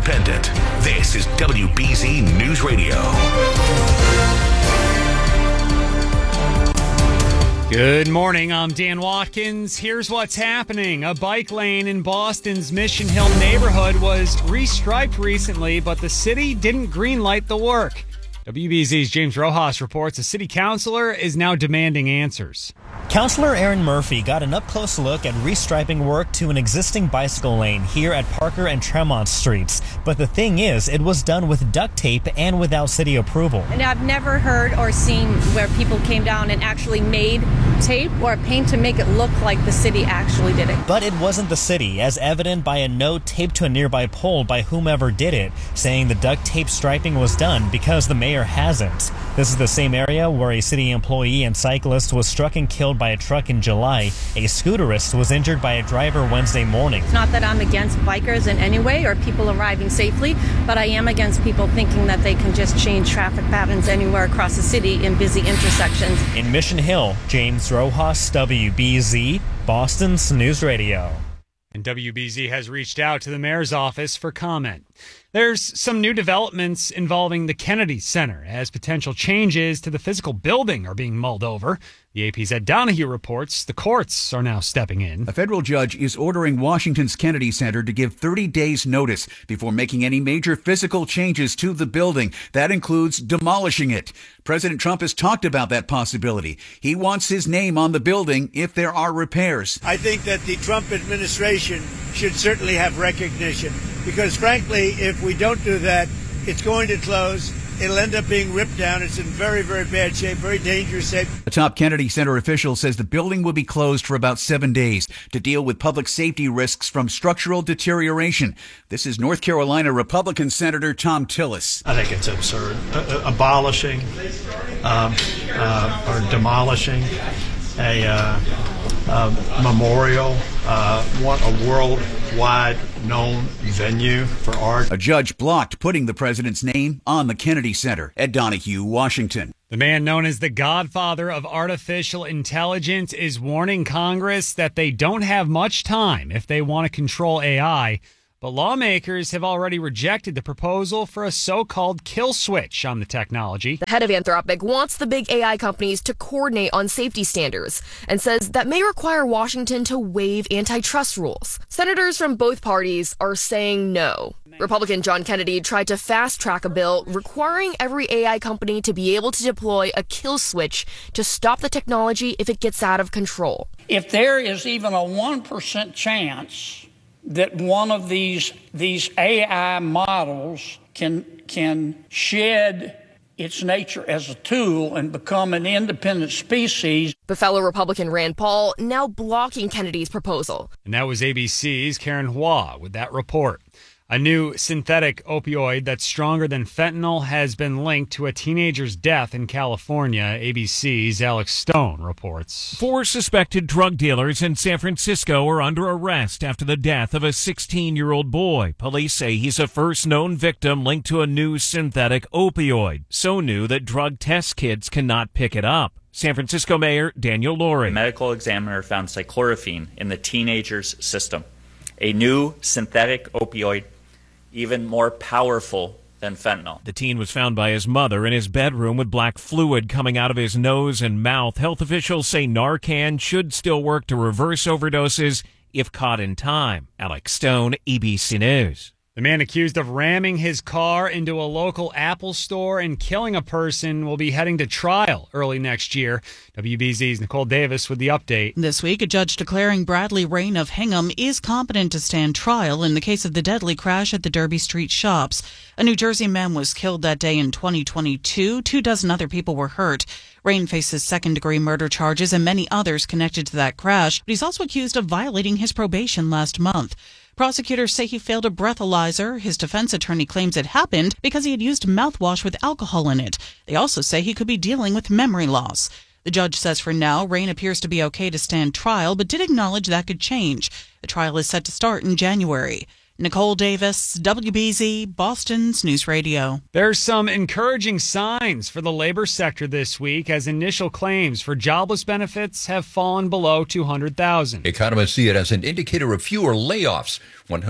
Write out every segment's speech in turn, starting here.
independent. This is WBZ News Radio. Good morning, I'm Dan Watkins. Here's what's happening. A bike lane in Boston's Mission Hill neighborhood was restriped recently, but the city didn't greenlight the work. WBZ's James Rojas reports a city councilor is now demanding answers. Councilor Aaron Murphy got an up-close look at restriping work to an existing bicycle lane here at Parker and Tremont Streets. But the thing is, it was done with duct tape and without city approval. And I've never heard or seen where people came down and actually made tape or paint to make it look like the city actually did it. But it wasn't the city, as evident by a note taped to a nearby pole by whomever did it, saying the duct tape striping was done because the mayor hasn't. This is the same area where a city employee and cyclist was struck and killed by a truck in July. A scooterist was injured by a driver Wednesday morning. It's not that I'm against bikers in any way or people arriving safely, but I am against people thinking that they can just change traffic patterns anywhere across the city in busy intersections. In Mission Hill, James Rojas, WBZ, Boston's News Radio. And WBZ has reached out to the mayor's office for comment. There's some new developments involving the Kennedy Center as potential changes to the physical building are being mulled over. The AP's Ed Donahue reports the courts are now stepping in. A federal judge is ordering Washington's Kennedy Center to give 30 days notice before making any major physical changes to the building. That includes demolishing it. President Trump has talked about that possibility. He wants his name on the building if there are repairs. I think that the Trump administration should certainly have recognition because, frankly, if we don't do that, it's going to close. It'll end up being ripped down. It's in very, very bad shape, very dangerous shape. A top Kennedy Center official says the building will be closed for about 7 days to deal with public safety risks from structural deterioration. This is North Carolina Republican Senator Thom Tillis. I think it's absurd. Abolishing or demolishing a memorial, a worldwide known venue for art. A judge blocked putting the president's name on the Kennedy Center. Ed Donahue, Washington. The man known as the godfather of artificial intelligence is warning Congress that they don't have much time if they want to control AI. But lawmakers have already rejected the proposal for a so-called kill switch on the technology. The head of Anthropic wants the big AI companies to coordinate on safety standards and says that may require Washington to waive antitrust rules. Senators from both parties are saying no. Republican John Kennedy tried to fast-track a bill requiring every AI company to be able to deploy a kill switch to stop the technology if it gets out of control. If there is even a 1% chance that one of these AI models can shed its nature as a tool and become an independent species. But fellow Republican Rand Paul now blocking Kennedy's proposal. And that was ABC's Karen Hua with that report. A new synthetic opioid that's stronger than fentanyl has been linked to a teenager's death in California. ABC's Alex Stone reports. 4 suspected drug dealers in San Francisco are under arrest after the death of a 16-year-old boy. Police say he's a first known victim linked to a new synthetic opioid, so new that drug test kits cannot pick it up. San Francisco Mayor Daniel Lurie. A medical examiner found cyclorphine in the teenager's system, a new synthetic opioid even more powerful than fentanyl. The teen was found by his mother in his bedroom with black fluid coming out of his nose and mouth. Health officials say Narcan should still work to reverse overdoses if caught in time. Alex Stone, ABC News. The man accused of ramming his car into a local Apple store and killing a person will be heading to trial early next year. WBZ's Nicole Davis with the update. This week, a judge declaring Bradley Rain of Hingham is competent to stand trial in the case of the deadly crash at the Derby Street shops. A New Jersey man was killed that day in 2022. 24 other people were hurt. Rain faces second-degree murder charges and many others connected to that crash, but he's also accused of violating his probation last month. Prosecutors say he failed a breathalyzer. His defense attorney claims it happened because he had used mouthwash with alcohol in it. They also say he could be dealing with memory loss. The judge says for now, Rain appears to be okay to stand trial, but did acknowledge that could change. The trial is set to start in January. Nicole Davis, WBZ, Boston's News Radio. There's some encouraging signs for the labor sector this week as initial claims for jobless benefits have fallen below 200,000. Economists see it as an indicator of fewer layoffs.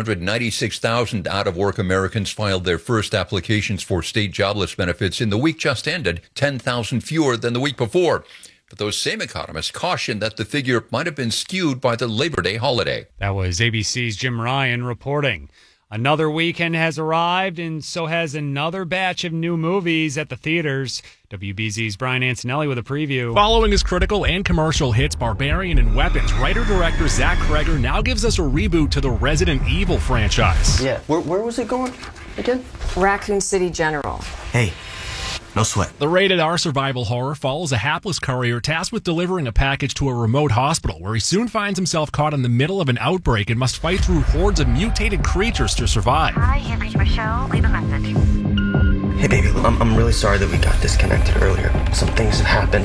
196,000 out-of-work Americans filed their first applications for state jobless benefits in the week just ended, 10,000 fewer than the week before. But those same economists caution that the figure might have been skewed by the Labor Day holiday. That was ABC's Jim Ryan reporting. Another weekend has arrived, and so has another batch of new movies at the theaters. WBZ's Brian Antonelli with a preview. Following his critical and commercial hits Barbarian and Weapons, writer-director Zach Cregger now gives us a reboot to the Resident Evil franchise. Yeah, where was it going again? Raccoon City General. Hey. No sweat. The rated-R survival horror follows a hapless courier tasked with delivering a package to a remote hospital where he soon finds himself caught in the middle of an outbreak and must fight through hordes of mutated creatures to survive. Hi, you've reached Michelle. Leave a message. Hey, baby, I'm really sorry that we got disconnected earlier. Some things have happened,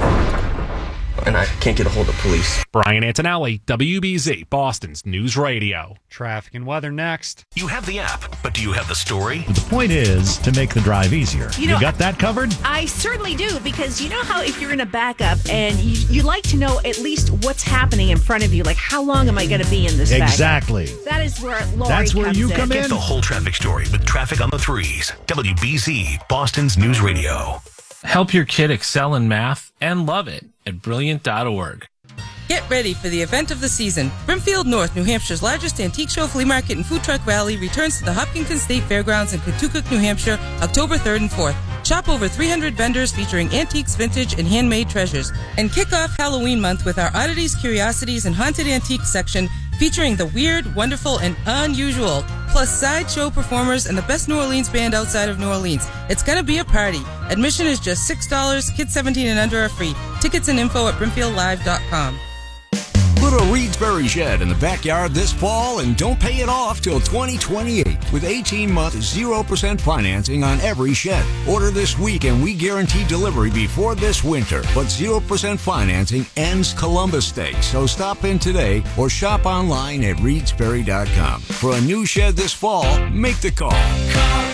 and I can't get a hold of police. Brian Antonelli, WBZ, Boston's News Radio. Traffic and weather next. You have the app, but do you have the story? The point is to make the drive easier. You got that covered? I certainly do, because you know how if you're in a backup and you like to know at least what's happening in front of you, like how long am I going to be in this Exactly. backup? That is where Lori That's where comes you in. come in. Get the whole traffic story with Traffic on the Threes. WBZ, Boston's News Radio. Help your kid excel in math and love it at Brilliant.org. Get ready for the event of the season. Brimfield North, New Hampshire's largest antique show, flea market, and food truck rally returns to the Hopkinton State Fairgrounds in Kentucky, New Hampshire, October 3rd and 4th. Shop over 300 vendors featuring antiques, vintage, and handmade treasures. And kick off Halloween month with our Oddities, Curiosities, and Haunted Antiques section featuring the weird, wonderful, and unusual, plus sideshow performers and the best New Orleans band outside of New Orleans. It's gonna be a party. Admission is just $6. Kids 17 and under are free. Tickets and info at brimfieldlive.com. Put a Reedsbury shed in the backyard this fall and don't pay it off till 2028 with 18-month 0% financing on every shed. Order this week and we guarantee delivery before this winter. But 0% financing ends Columbus Day, so stop in today or shop online at reedsbury.com. For a new shed this fall, make the call. Call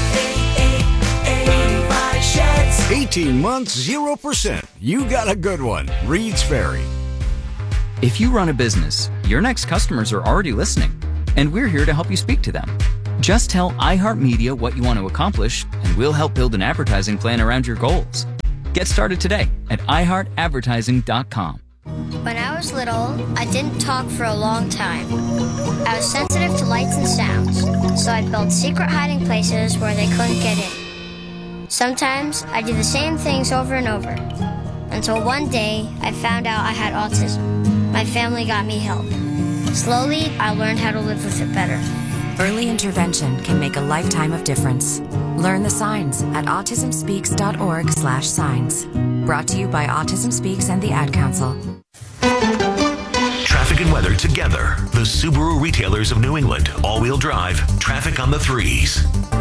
888-85 Sheds. 18 months, 0%. You got a good one. Reeds Ferry. If you run a business, your next customers are already listening, and we're here to help you speak to them. Just tell iHeartMedia what you want to accomplish, and we'll help build an advertising plan around your goals. Get started today at iHeartAdvertising.com. When I was little, I didn't talk for a long time. I was sensitive to lights and sounds, so I built secret hiding places where they couldn't get in. Sometimes I do the same things over and over, until one day I found out I had autism. My family got me help. Slowly, I learned how to live with it better. Early intervention can make a lifetime of difference. Learn the signs at autismspeaks.org/signs. Brought to you by Autism Speaks and the Ad Council. Traffic and weather together. The Subaru retailers of New England. All-wheel drive. Traffic on the Threes.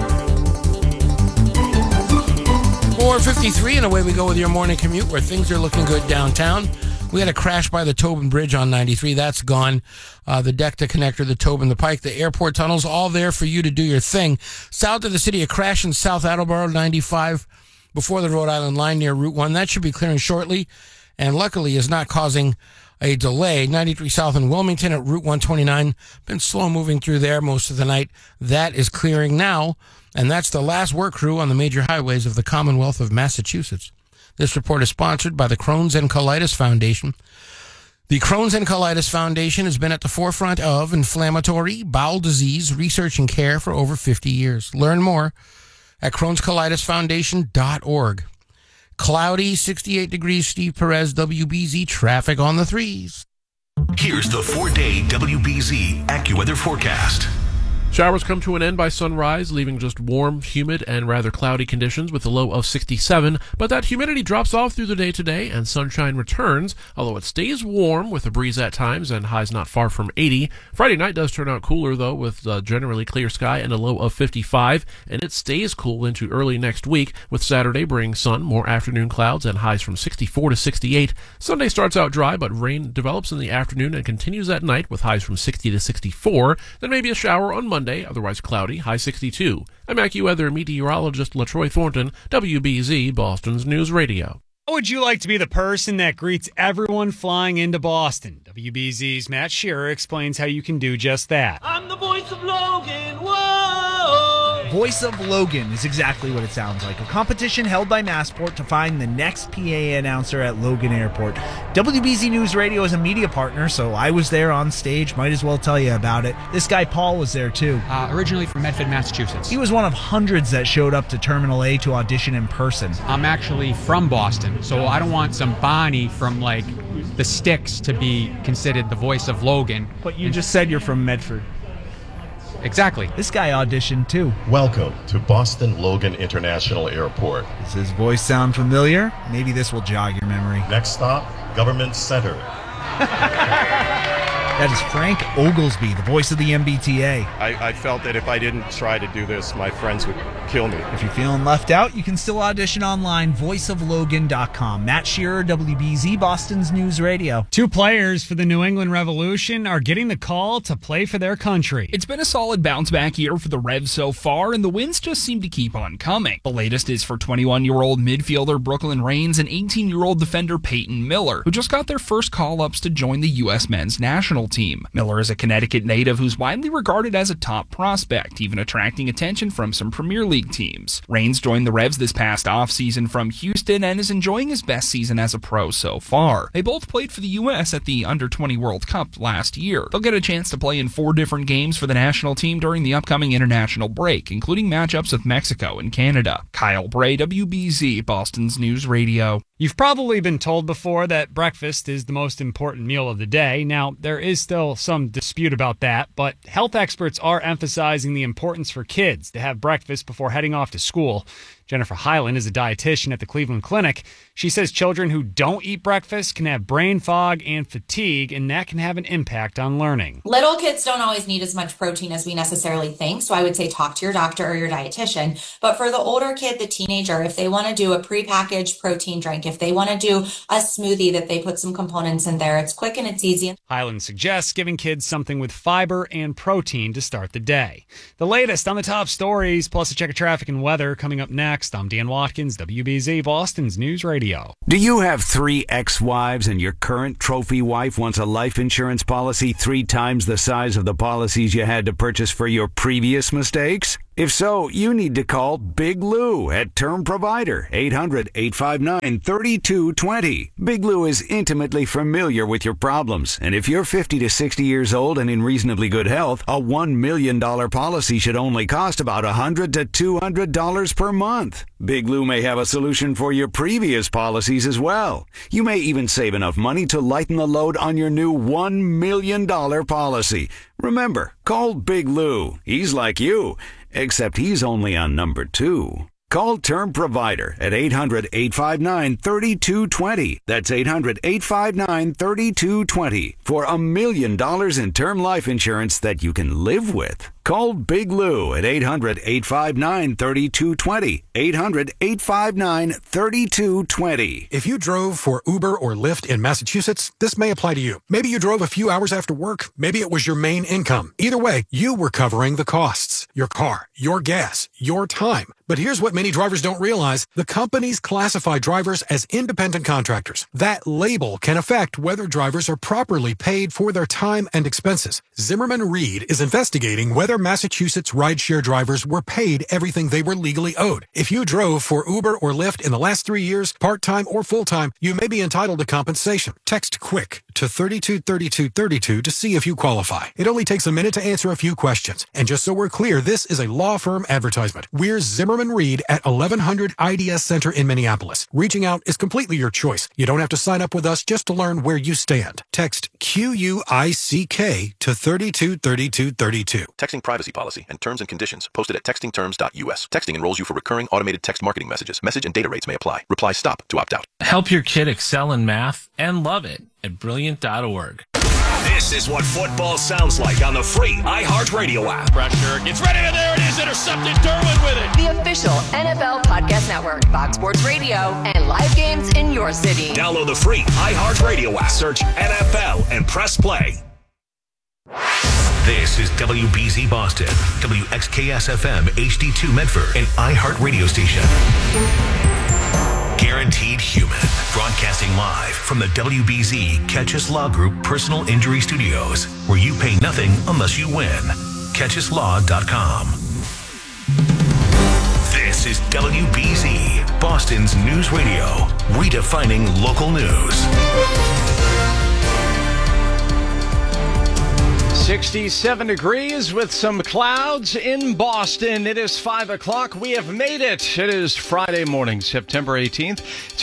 4:53, and away we go with your morning commute where things are looking good downtown. We had a crash by the Tobin Bridge on 93. That's gone. The Decta connector, the Tobin, the Pike, the airport tunnels, all there for you to do your thing. South of the city, a crash in South Attleboro, 95, before the Rhode Island line near Route 1. That should be clearing shortly, and luckily is not causing a delay. 93 South in Wilmington at Route 129. Been slow moving through there most of the night. That is clearing now, and that's the last work crew on the major highways of the Commonwealth of Massachusetts. This report is sponsored by the Crohn's and Colitis Foundation. The Crohn's and Colitis Foundation has been at the forefront of inflammatory bowel disease research and care for over 50 years. Learn more at Crohn'sColitisFoundation.org. Cloudy, 68 degrees, Steve Perez, WBZ, traffic on the Threes. Here's the 4-day WBZ AccuWeather forecast. Showers come to an end by sunrise, leaving just warm, humid, and rather cloudy conditions with a low of 67, but that humidity drops off through the day today and sunshine returns, although it stays warm with a breeze at times and highs not far from 80. Friday night does turn out cooler, though, with generally clear sky and a low of 55, and it stays cool into early next week, with Saturday bringing sun, more afternoon clouds, and highs from 64 to 68. Sunday starts out dry, but rain develops in the afternoon and continues at night with highs from 60 to 64. Then maybe a shower on Monday Sunday, otherwise cloudy, high 62. I'm AccuWeather meteorologist LaTroy Thornton, WBZ Boston's News Radio. How would you like to be the person that greets everyone flying into Boston? WBZ's Matt Shearer explains how you can do just that. I'm the voice of Logan, whoa! Voice of Logan is exactly what it sounds like. A competition held by Massport to find the next PA announcer at Logan Airport. WBZ News Radio is a media partner, so I was there on stage. Might as well tell you about it. This guy Paul was there too. Originally from Medford, Massachusetts. He was one of hundreds that showed up to Terminal A to audition in person. I'm actually from Boston, so I don't want some Bonnie from, like, the Sticks to be considered the voice of Logan. But you just said you're from Medford. Exactly. This guy auditioned too. Welcome to Boston Logan International Airport. Does his voice sound familiar? Maybe this will jog your memory. Next stop, Government Center. That is Frank Oglesby, the voice of the MBTA. I felt that if I didn't try to do this, my friends would kill me. If you're feeling left out, you can still audition online, voiceoflogan.com. Matt Shearer, WBZ, Boston's News Radio. 2 players for the New England Revolution are getting the call to play for their country. It's been a solid bounce-back year for the Revs so far, and the wins just seem to keep on coming. The latest is for 21-year-old midfielder Brooklyn Raines and 18-year-old defender Peyton Miller, who just got their first call-ups to join the U.S. men's national team. Miller is a Connecticut native who's widely regarded as a top prospect, even attracting attention from some Premier League teams. Raines joined the Revs this past offseason from Houston and is enjoying his best season as a pro so far. They both played for the U.S. at the Under-20 World Cup last year. They'll get a chance to play in 4 different games for the national team during the upcoming international break, including matchups with Mexico and Canada. Kyle Bray, WBZ, Boston's News Radio. You've probably been told before that breakfast is the most important meal of the day. Now, there is still some dispute about that, but health experts are emphasizing the importance for kids to have breakfast before heading off to school. Jennifer Hyland is a dietitian at the Cleveland Clinic. She says children who don't eat breakfast can have brain fog and fatigue, and that can have an impact on learning. Little kids don't always need as much protein as we necessarily think, so I would say talk to your doctor or your dietitian. But for the older kid, the teenager, if they want to do a prepackaged protein drink, if they want to do a smoothie that they put some components in there, it's quick and it's easy. Hyland suggests giving kids something with fiber and protein to start the day. The latest on the top stories, plus a check of traffic and weather coming up next. I'm Dan Watkins, WBZ, Boston's News Radio. Do you have 3 ex-wives and your current trophy wife wants a life insurance policy 3 times the size of the policies you had to purchase for your previous mistakes? If so, you need to call Big Lou at Term Provider, 800-859-3220. Big Lou is intimately familiar with your problems, and if you're 50 to 60 years old and in reasonably good health, a $1 million policy should only cost about $100 to $200 per month. Big Lou may have a solution for your previous policies as well. You may even save enough money to lighten the load on your new $1 million policy. Remember, call Big Lou. He's like you, except he's only on number 2. Call Term Provider at 800-859-3220. That's 800-859-3220 for $1 million in term life insurance that you can live with. Call Big Lou at 800-859-3220. 800-859-3220. If you drove for Uber or Lyft in Massachusetts, this may apply to you. Maybe you drove a few hours after work. Maybe it was your main income. Either way, you were covering the costs. Your car, your gas, your time. But here's what many drivers don't realize. The companies classify drivers as independent contractors. That label can affect whether drivers are properly paid for their time and expenses. Zimmerman Reed is investigating whether Massachusetts rideshare drivers were paid everything they were legally owed. If you drove for Uber or Lyft in the last 3 years, part-time or full-time, you may be entitled to compensation. Text QUICK to 323232 to see if you qualify. It only takes a minute to answer a few questions. And just so we're clear, this is a law firm advertisement. We're Zimmerman Reed at 1100 IDS Center in Minneapolis. Reaching out is completely your choice. You don't have to sign up with us just to learn where you stand. Text QUICK to 323232. Texting privacy policy and terms and conditions posted at textingterms.us. Texting enrolls you for recurring automated text marketing messages. Message and data rates may apply. Reply STOP to opt out. Help your kid excel in math and love it at Brilliant.org. This is what football sounds like on the free iHeartRadio app. Pressure gets ready, and there it is, intercepted. Derwin with it. The official NFL Podcast Network, Fox Sports Radio, and live games in your city. Download the free iHeartRadio app. Search NFL and press play. This is WBZ Boston, WXKS-FM HD2 Medford, and iHeart Radio Station. Guaranteed Human, broadcasting live from the WBZ Catchus Law Group Personal Injury Studios, where you pay nothing unless you win. CatchusLaw.com. This is WBZ, Boston's news radio, redefining local news. 67 degrees with some clouds in Boston. It is 5 o'clock. We have made it. It is Friday morning, September 18th,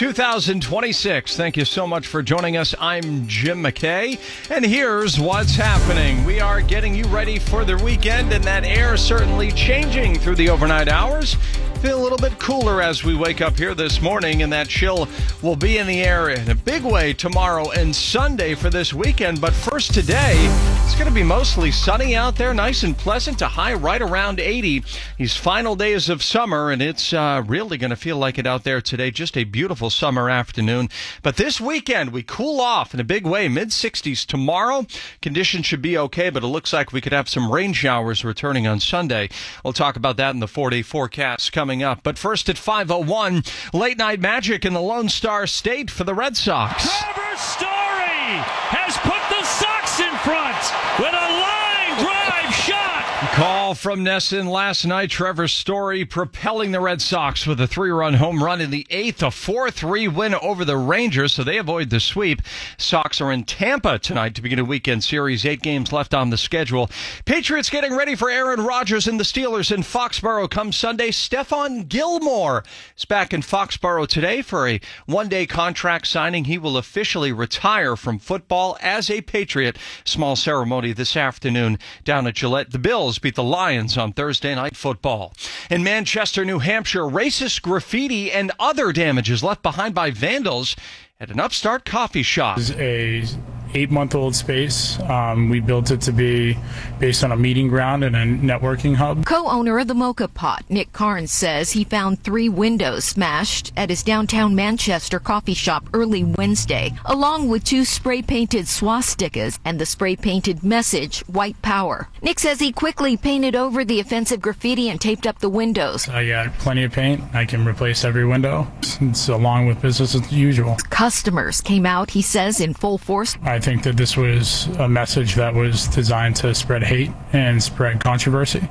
2026. Thank you so much for joining us. I'm Jim McKay, and here's what's happening. We are getting you ready for the weekend, and that air certainly changing through the overnight hours. Feel a little bit cooler as we wake up here this morning, and that chill will be in the air in a big way tomorrow and Sunday for this weekend. But first today, it's going to be mostly sunny out there, nice and pleasant, to high right around 80. These final days of summer, and it's really going to feel like it out there today. Just a beautiful summer afternoon. But this weekend, we cool off in a big way, mid-60s tomorrow. Conditions should be okay, but it looks like we could have some rain showers returning on Sunday. We'll talk about that in the 4-day forecast coming up. But first at 5:01, late night magic in the Lone Star State for the Red Sox. Trevor Story has put the Sox in front with a line drive shot. Call from Nesson last night. Trevor Story propelling the Red Sox with a 3-run home run in the 8th, a 4-3 win over the Rangers, so they avoid the sweep. Sox are in Tampa tonight to begin a weekend series. 8 games left on the schedule. Patriots getting ready for Aaron Rodgers and the Steelers in Foxborough come Sunday. Stephon Gilmore is back in Foxborough today for a one-day contract signing. He will officially retire from football as a Patriot. Small ceremony this afternoon down at Gillette. The Bills beat the Lions on Thursday Night Football. In Manchester, New Hampshire, racist graffiti and other damages left behind by vandals at an upstart coffee shop. This is a 8-month-old space. We built it to be based on a meeting ground and a networking hub. Co-owner of the Mocha Pot, Nick Carnes, says he found 3 windows smashed at his downtown Manchester coffee shop early Wednesday, along with 2 spray-painted swastikas and the spray-painted message, White Power. Nick says he quickly painted over the offensive graffiti and taped up the windows. I got plenty of paint. I can replace every window. It's along with business as usual. Customers came out, he says, in full force. I think that this was a message that was designed to spread hate and spread controversy.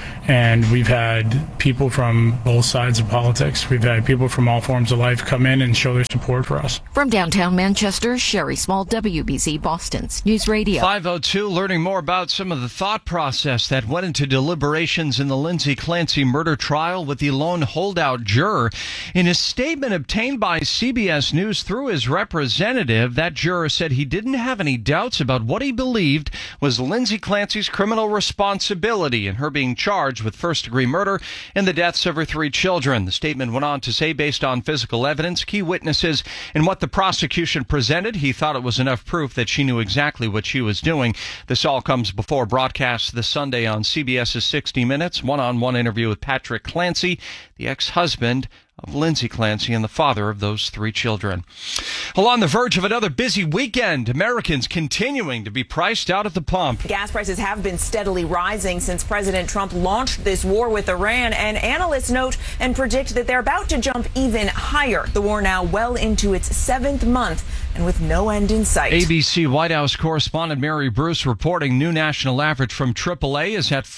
And we've had people from both sides of politics. We've had people from all forms of life come in and show their support for us. From downtown Manchester, Sherry Small, WBZ Boston's News Radio. 5:02, learning more about some of the thought process that went into deliberations in the Lindsay Clancy murder trial with the lone holdout juror. In a statement obtained by CBS News through his representative, that juror said he didn't have any doubts about what he believed was Lindsay Clancy's criminal responsibility in her being charged with first-degree murder and the deaths of her 3 children. The statement went on to say, based on physical evidence, key witnesses, and what the prosecution presented, he thought it was enough proof that she knew exactly what she was doing. This all comes before broadcast this Sunday on CBS's 60 Minutes, one-on-one interview with Patrick Clancy, the ex-husband of Lindsay Clancy and the father of those 3 children. Well, on the verge of another busy weekend, Americans continuing to be priced out at the pump. Gas prices have been steadily rising since President Trump launched this war with Iran, and analysts note and predict that they're about to jump even higher. The war now well into its 7th month and with no end in sight. ABC White House correspondent Mary Bruce reporting new national average from AAA is at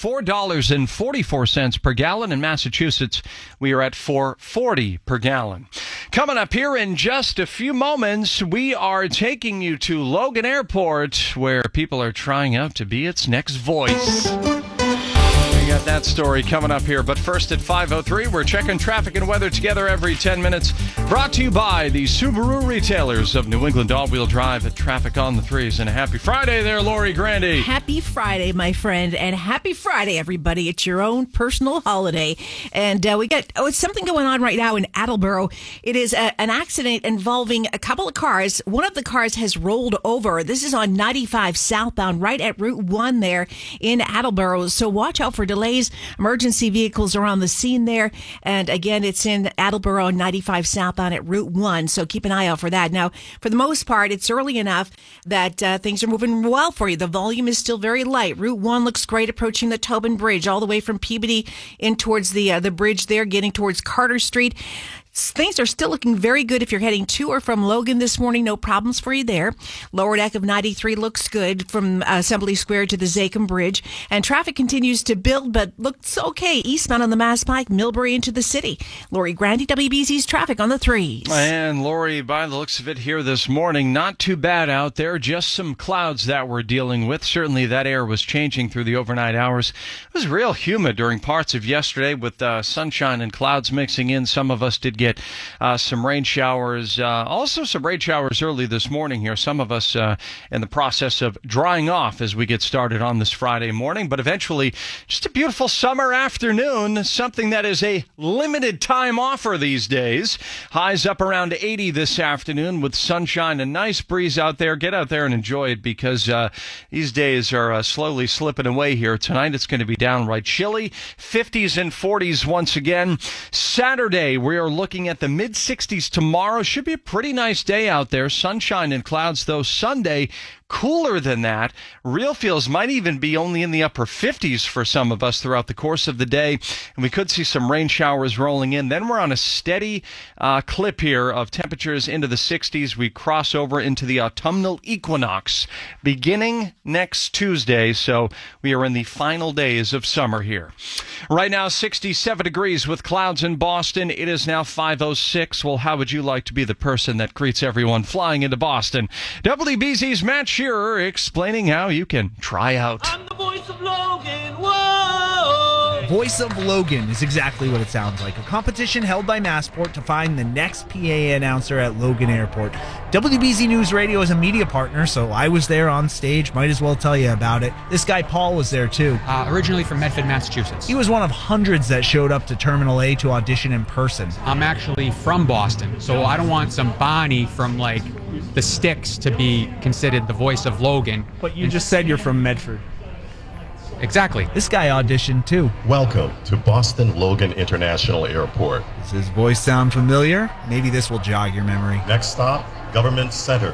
$4.44 per gallon. In Massachusetts, we are at $4.40 per gallon. Coming up here in just a few moments, we are taking you to Logan Airport, where people are trying out to be its next voice. We got that story coming up here. But first at 5:03, we're checking traffic and weather together every 10 minutes. Brought to you by the Subaru retailers of New England All-Wheel Drive at Traffic on the Threes. And a happy Friday there, Lori Grandy. Happy Friday, my friend. And happy Friday, everybody. It's your own personal holiday. And we got it's something going on right now in Attleboro. It is an accident involving a couple of cars. One of the cars has rolled over. This is on 95 southbound, right at Route 1 there in Attleboro. So watch out for delays. Emergency vehicles are on the scene there. And again, it's in Attleboro 95 southbound at Route 1. So keep an eye out for that. Now, for the most part, it's early enough that things are moving well for you. The volume is still very light. Route 1 looks great approaching the Tobin Bridge all the way from Peabody in towards the bridge there, getting towards Carter Street. Things are still looking very good if you're heading to or from Logan this morning. No problems for you there. Lower deck of 93 looks good from Assembly Square to the Zakim Bridge. And traffic continues to build, but looks okay eastbound on the Mass Pike, Millbury into the city. Lori Grandy, WBZ's traffic on the 3s. And Lori, by the looks of it here this morning, not too bad out there. Just some clouds that we're dealing with. Certainly that air was changing through the overnight hours. It was real humid during parts of yesterday with sunshine and clouds mixing in. Some of us did get some rain showers, also some rain showers early this morning here. Some of us in the process of drying off as we get started on this Friday morning, but eventually just a beautiful summer afternoon, something that is a limited time offer these days. Highs up around 80 this afternoon with sunshine, a nice breeze out there. Get out there and enjoy it because these days are slowly slipping away here. Tonight it's going to be downright chilly, 50s and 40s once again. Saturday we are looking at the mid-60s tomorrow. Should be a pretty nice day out there. Sunshine and clouds, though. Sunday, cooler than that. Real feels might even be only in the upper 50s for some of us throughout the course of the day. And we could see some rain showers rolling in. Then we're on a steady clip here of temperatures into the 60s. We cross over into the autumnal equinox beginning next Tuesday. So we are in the final days of summer here. Right now, 67 degrees with clouds in Boston. It is now 5:06. Well, how would you like to be the person that greets everyone flying into Boston? WBZ's Matt Shearer explaining how you can try out. I'm the voice of Logan. Whoa! Voice of Logan is exactly what it sounds like. A competition held by Massport to find the next PA announcer at Logan Airport. WBZ News Radio is a media partner, so I was there on stage. Might as well tell you about it. This guy Paul was there too. Originally from Medford, Massachusetts. He was one of hundreds that showed up to Terminal A to audition in person. I'm actually from Boston, so I don't want some Bonnie from like the Sticks to be considered the voice of Logan. But you just said you're from Medford. Exactly. This guy auditioned too. Welcome to Boston Logan International Airport. Does his voice sound familiar? Maybe this will jog your memory. Next stop, Government Center.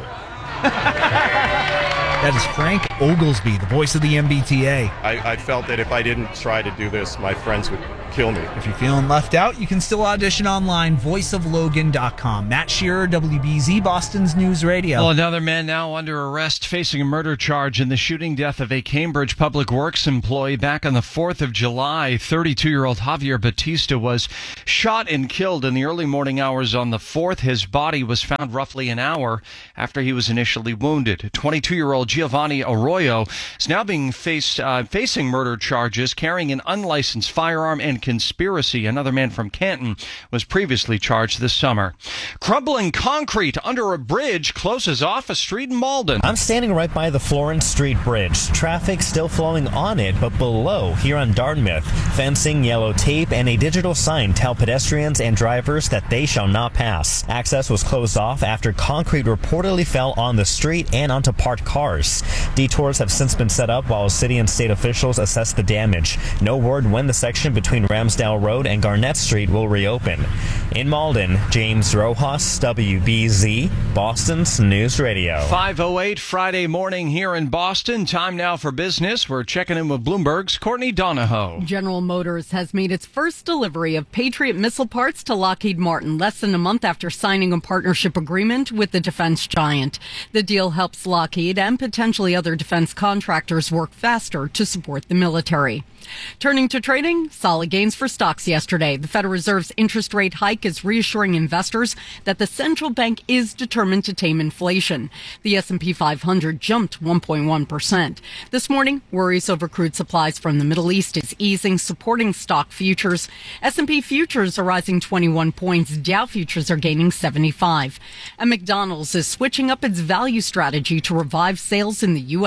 That is Frank Oglesby, the voice of the MBTA. I felt that if I didn't try to do this, my friends would kill me. If you're feeling left out, you can still audition online, voiceoflogan.com. Matt Shearer, WBZ, Boston's News Radio. Well, another man now under arrest facing a murder charge in the shooting death of a Cambridge Public Works employee back on the 4th of July. 32-year-old Javier Batista was shot and killed in the early morning hours on the 4th. His body was found roughly an hour after he was initially wounded. 22-year-old Giovanni Arroyo is now being facing murder charges, carrying an unlicensed firearm, and conspiracy. Another man from Canton was previously charged this summer. Crumbling concrete under a bridge closes off a street in Malden. I'm standing right by the Florence Street Bridge. Traffic still flowing on it, but below, here on Dartmouth, fencing, yellow tape, and a digital sign tell pedestrians and drivers that they shall not pass. Access was closed off after concrete reportedly fell on the street and onto parked cars. Detours have since been set up while city and state officials assess the damage. No word when the section between Ramsdale Road and Garnett Street will reopen. In Malden, James Rojas, WBZ, Boston's News Radio. 5:08 Friday morning here in Boston. Time now for business. We're checking in with Bloomberg's Courtney Donahoe. General Motors has made its first delivery of Patriot missile parts to Lockheed Martin less than a month after signing a partnership agreement with the defense giant. The deal helps Lockheed and potentially other defense contractors work faster to support the military. Turning to trading, solid gains for stocks yesterday. The Federal Reserve's interest rate hike is reassuring investors that the central bank is determined to tame inflation. The S&P 500 jumped 1.1%. This morning, worries over crude supplies from the Middle East is easing, supporting stock futures. S&P futures are rising 21 points. Dow futures are gaining 75. And McDonald's is switching up its value strategy to revive sales in the U.S.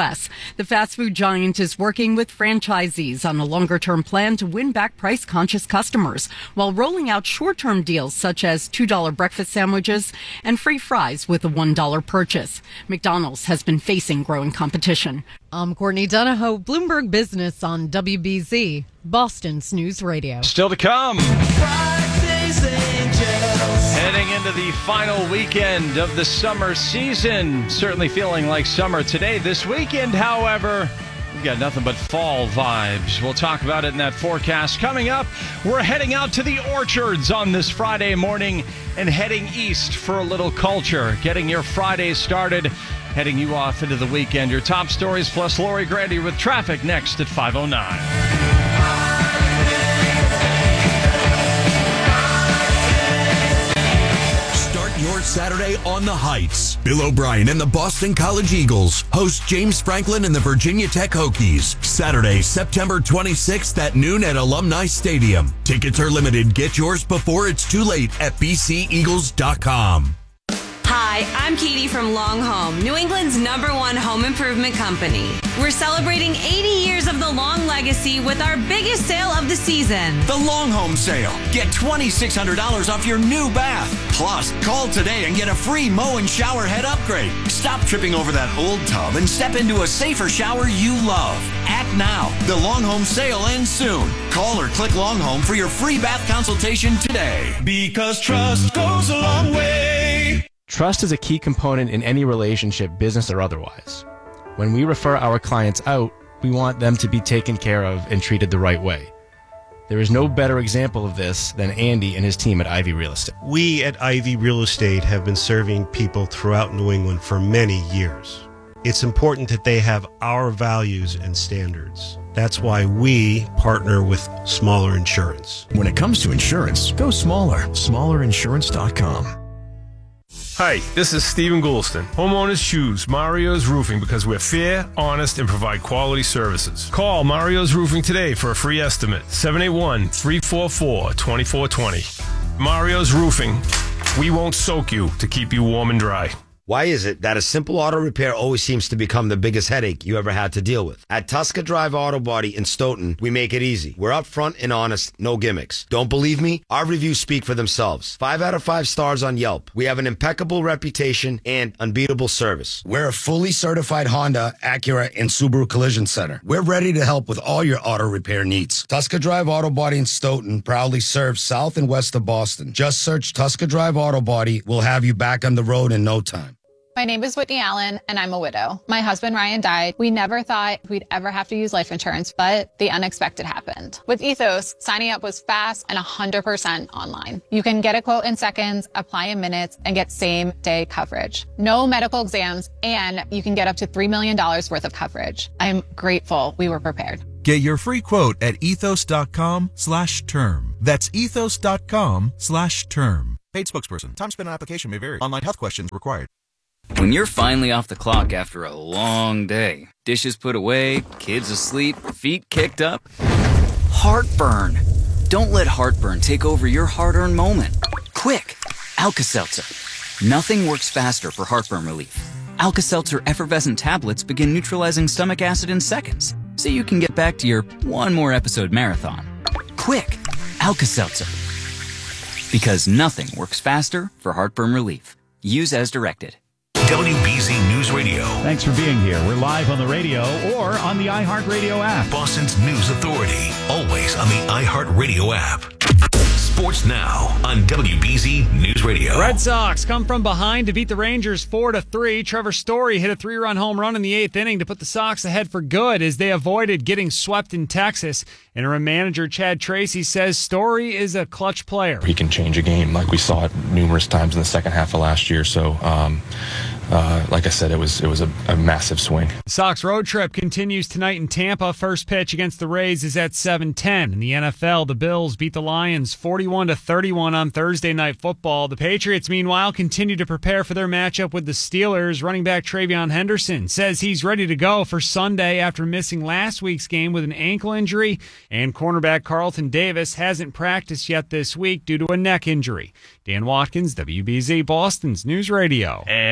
U.S. The fast food giant is working with franchisees on a longer-term plan to win back price-conscious customers while rolling out short-term deals such as $2 breakfast sandwiches and free fries with a $1 purchase. McDonald's has been facing growing competition. I'm Courtney Donahoe, Bloomberg Business on WBZ, Boston's News Radio. Still to come. Heading into the final weekend of the summer season. Certainly feeling like summer today. This weekend, however, we've got nothing but fall vibes. We'll talk about it in that forecast. Coming up, we're heading out to the orchards on this Friday morning and heading east for a little culture. Getting your Friday started, heading you off into the weekend. Your top stories plus Lori Grady with traffic next at 5:09. Your Saturday on the Heights. Bill O'Brien and the Boston College Eagles host James Franklin and the Virginia Tech Hokies. Saturday, September 26th at noon at Alumni Stadium. Tickets are limited. Get yours before it's too late at bceagles.com. Hi, I'm Katie from Long Home, New England's #1 home improvement company. We're celebrating 80 years of the Long legacy with our biggest sale of the season. The Long Home Sale. Get $2,600 off your new bath. Plus, call today and get a free mow and shower head upgrade. Stop tripping over that old tub and step into a safer shower you love. Act now. The Long Home Sale ends soon. Call or click Long Home for your free bath consultation today. Because trust goes a long way. Trust is a key component in any relationship, business or otherwise. When we refer our clients out, we want them to be taken care of and treated the right way. There is no better example of this than Andy and his team at Ivy Real Estate. We at Ivy Real Estate have been serving people throughout New England for many years. It's important that they have our values and standards. That's why we partner with Smaller Insurance. When it comes to insurance, go smaller. SmallerInsurance.com. Hi, this is Stephen Goulston. Homeowners choose Mario's Roofing because we're fair, honest, and provide quality services. Call Mario's Roofing today for a free estimate. 781-344-2420. Mario's Roofing. We won't soak you to keep you warm and dry. Why is it that a simple auto repair always seems to become the biggest headache you ever had to deal with? At Tusker Drive Auto Body in Stoughton, we make it easy. We're upfront and honest, no gimmicks. Don't believe me? Our reviews speak for themselves. 5 out of 5 stars on Yelp. We have an impeccable reputation and unbeatable service. We're a fully certified Honda, Acura, and Subaru Collision Center. We're ready to help with all your auto repair needs. Tusker Drive Auto Body in Stoughton proudly serves south and west of Boston. Just search Tusker Drive Auto Body. We'll have you back on the road in no time. My name is Whitney Allen, and I'm a widow. My husband, Ryan, died. We never thought we'd ever have to use life insurance, but the unexpected happened. With Ethos, signing up was fast and 100% online. You can get a quote in seconds, apply in minutes, and get same-day coverage. No medical exams, and you can get up to $3 million worth of coverage. I'm grateful we were prepared. Get your free quote at ethos.com/term. That's ethos.com/term. Paid spokesperson. Time spent on application may vary. Online health questions required. When you're finally off the clock after a long day, dishes put away, kids asleep, feet kicked up, heartburn. Don't let heartburn take over your hard-earned moment. Quick, Alka-Seltzer. Nothing works faster for heartburn relief. Alka-Seltzer effervescent tablets begin neutralizing stomach acid in seconds, so you can get back to your one more episode marathon. Quick, Alka-Seltzer. Because nothing works faster for heartburn relief. Use as directed. WBZ News Radio. Thanks for being here. We're live on the radio or on the iHeartRadio app. Boston's News Authority. Always on the iHeartRadio app. Sports now on WBZ News Radio. Red Sox come from behind to beat the Rangers 4-3. Trevor Story hit a 3-run home run in the 8th inning to put the Sox ahead for good as they avoided getting swept in Texas. Interim manager Chad Tracy says Story is a clutch player. He can change a game like we saw it numerous times in the second half of last year. So, like I said, it was a massive swing. The Sox road trip continues tonight in Tampa. First pitch against the Rays is at 7:10. In the NFL, the Bills beat the Lions 41-31 on Thursday Night Football. The Patriots, meanwhile, continue to prepare for their matchup with the Steelers. Running back TreVeyon Henderson says he's ready to go for Sunday after missing last week's game with an ankle injury. And cornerback Carlton Davis hasn't practiced yet this week due to a neck injury. Dan Watkins, WBZ Boston's News Radio. And right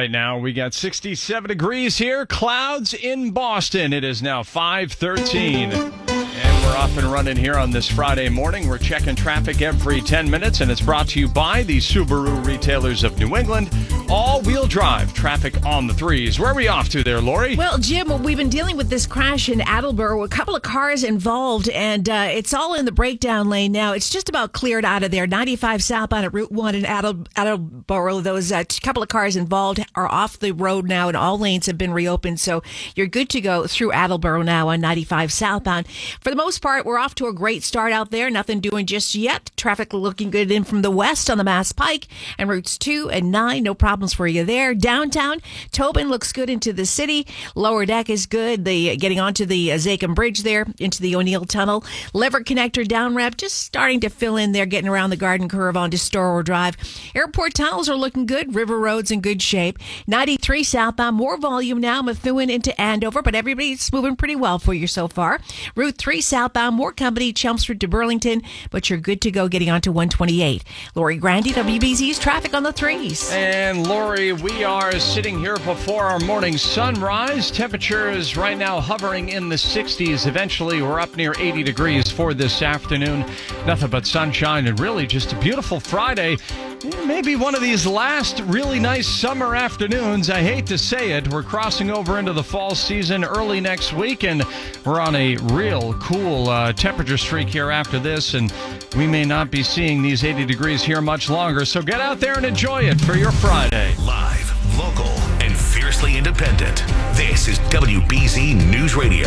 right now. We got 67 degrees here, clouds in Boston. It is now 5:13. And we're off and running here on this Friday morning. We're checking traffic every 10 minutes, and it's brought to you by the Subaru retailers of New England. All-wheel drive traffic on the threes. Where are we off to there, Lori? Well, Jim, we've been dealing with this crash in Attleboro. A couple of cars involved, and it's all in the breakdown lane now. It's just about cleared out of there. 95 southbound at Route 1 in Attleboro. Those couple of cars involved are off the road now, and all lanes have been reopened. So you're good to go through Attleboro now on 95 southbound. For the most part, we're off to a great start out there. Nothing doing just yet. Traffic looking good in from the west on the Mass Pike and routes 2 and 9. No problems for you there. Downtown, Tobin looks good into the city. Lower Deck is good. The getting onto the Zakim Bridge there into the O'Neill Tunnel. Lever Connector down ramp just starting to fill in there, getting around the Garden Curve onto Storrow Drive. Airport tunnels are looking good. River Road's in good shape. 93 southbound, more volume now. Methuen into Andover, but everybody's moving pretty well for you so far. Route 3 southbound, more company, Chelmsford to Burlington, but you're good to go getting onto 128. Lori Grandy, WBZ's traffic on the threes. And Lori, we are sitting here before our morning sunrise. Temperatures right now hovering in the 60s. Eventually, we're up near 80 degrees for this afternoon. Nothing but sunshine and really just a beautiful Friday. Maybe one of these last really nice summer afternoons. I hate to say it. We're crossing over into the fall season early next week, and we're on a real cool temperature streak here after this, and we may not be seeing these 80 degrees here much longer. So get out there and enjoy it for your Friday. Live, local, and fiercely independent. This is WBZ News Radio.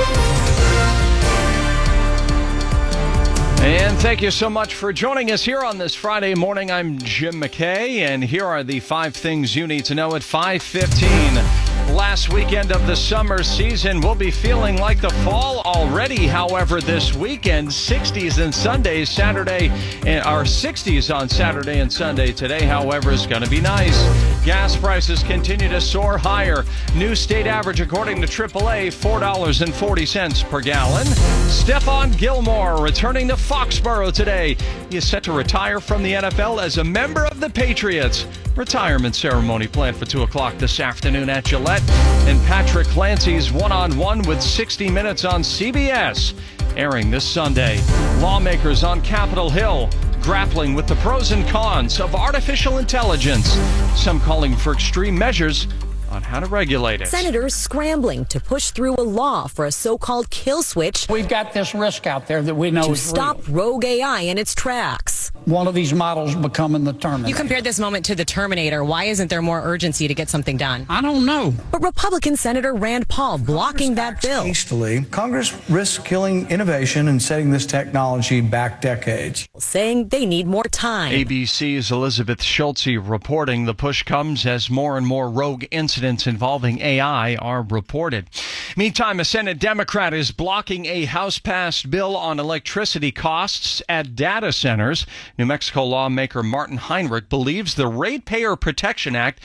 And thank you so much for joining us here on this Friday morning. I'm Jim McKay, and here are the 5 things you need to know at 5:15. Last weekend of the summer season, we'll be feeling like the fall already. However, this weekend, 60s and Sundays, Saturday, or 60s on Saturday and Sunday. Today, however, is going to be nice. Gas prices continue to soar higher. New state average, according to AAA, $4.40 per gallon. Stephon Gilmore returning to Foxborough today. He is set to retire from the NFL as a member of the Patriots. Retirement ceremony planned for 2 o'clock this afternoon at Gillette. And Patrick Clancy's one-on-one with 60 Minutes on CBS, airing this Sunday. Lawmakers on Capitol Hill grappling with the pros and cons of artificial intelligence. Some calling for extreme measures on how to regulate it. Senators scrambling to push through a law for a so-called kill switch. We've got this risk out there that we know to is stop real. rogue AI in its tracks. One of these models becoming the Terminator. You compared this moment to the Terminator. Why isn't there more urgency to get something done? I don't know. But Republican Senator Rand Paul blocking that bill. Hastily, Congress risks killing innovation and setting this technology back decades. Saying they need more time. ABC's Elizabeth Schultze reporting the push comes as more and more rogue incidents involving AI are reported. Meantime, a Senate Democrat is blocking a House-passed bill on electricity costs at data centers. New Mexico lawmaker Martin Heinrich believes the Ratepayer Protection Act